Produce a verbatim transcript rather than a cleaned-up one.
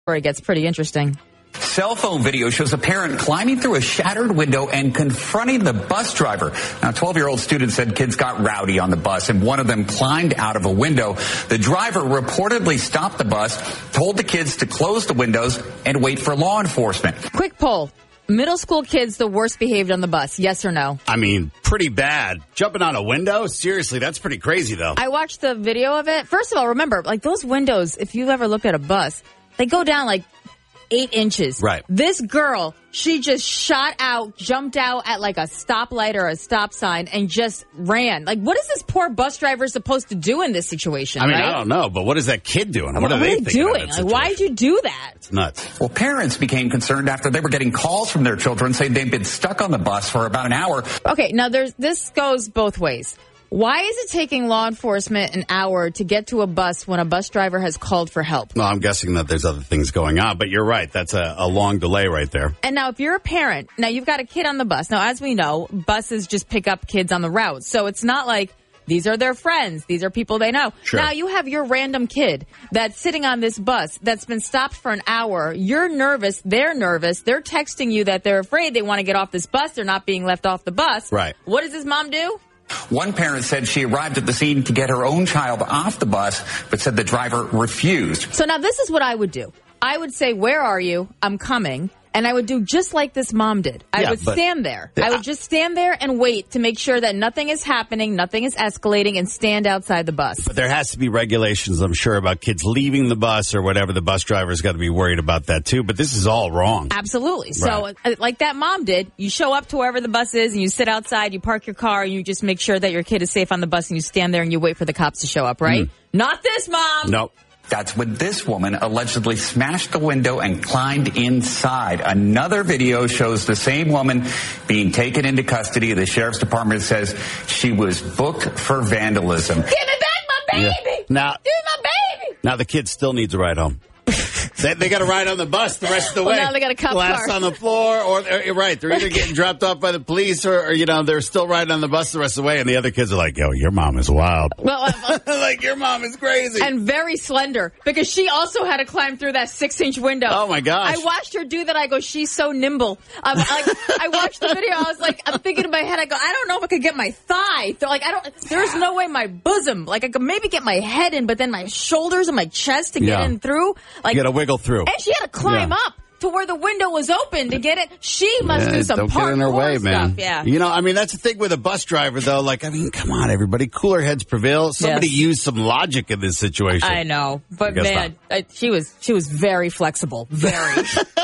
It gets pretty interesting. Cell phone video shows a parent climbing through a shattered window and confronting the bus driver. Now, twelve-year-old student said kids got rowdy on the bus, and one of them climbed out of a window. The driver reportedly stopped the bus, told the kids to close the windows and wait for law enforcement. Quick poll. Middle school kids the worst behaved on the bus, yes or no? I mean, pretty bad. Jumping out a window? Seriously, that's pretty crazy, though. I watched the video of it. First of all, remember, like those windows, if you've ever looked at a bus, they go down like eight inches. Right. This girl, she just shot out, jumped out at like a stoplight or a stop sign and just ran. Like, what is this poor bus driver supposed to do in this situation? I mean, right? I don't know, but what is that kid doing? What, what are they, they thinking doing? Like, why'd you do that? It's nuts. Well, parents became concerned after they were getting calls from their children saying they'd been stuck on the bus for about an hour. Okay, now there's this goes both ways. Why is it taking law enforcement an hour to get to a bus when a bus driver has called for help? Well, I'm guessing that there's other things going on, but you're right. That's a, a long delay right there. And now if you're a parent, now you've got a kid on the bus. Now, as we know, buses just pick up kids on the route. So it's not like these are their friends. These are people they know. Sure. Now you have your random kid that's sitting on this bus that's been stopped for an hour. You're nervous. They're nervous. They're texting you that they're afraid they want to get off this bus. They're not being left off the bus. Right. What does this mom do? One parent said she arrived at the scene to get her own child off the bus, but said the driver refused. So now this is what I would do. I would say, where are you? I'm coming. And I would do just like this mom did. I Yeah, would but- stand there. Yeah. I would just stand there and wait to make sure that nothing is happening, nothing is escalating, and stand outside the bus. But there has to be regulations, I'm sure, about kids leaving the bus or whatever. The bus driver's got to be worried about that, too. But this is all wrong. Absolutely. So, Right. uh, like that mom did, you show up to wherever the bus is, and you sit outside, you park your car, and you just make sure that your kid is safe on the bus, and you stand there and you wait for the cops to show up, right? Mm. Not this mom. Nope. That's when this woman allegedly smashed the window and climbed inside. Another video shows the same woman being taken into custody. The sheriff's department says she was booked for vandalism. Give me back my baby! Yeah. Now- Give me my baby! Now the kid still needs a ride home. They, they got to ride on the bus the rest of the Well, way. now they got a cop Glass car. on the floor, or they're, right, they're either getting dropped off by the police, or, or you know they're still riding on the bus the rest of the way. And the other kids are like, "Yo, your mom is wild." Well, uh, Like your mom is crazy. and very slender because she also had to climb through that six-inch window. Oh, my gosh. I watched her do that. I go, she's so nimble. Um, like, I watched the video. I was like, I'm thinking in my head. I go, I don't know if I could get my thigh. They're like, I don't. There's no way my bosom. Like I could maybe get my head in, but then my shoulders and my chest to get Yeah. in through. Like You got to wiggle through. and she had to climb Yeah. up to where the window was open to get it. She must Yeah, do some don't get in her parkour way, stuff. man. Yeah. You know, I mean, that's the thing with a bus driver, though. Like, I mean, come on, everybody. Cooler heads prevail. Somebody Yes. use some logic in this situation. I know, but I guess man, I, she was she was very flexible. Very.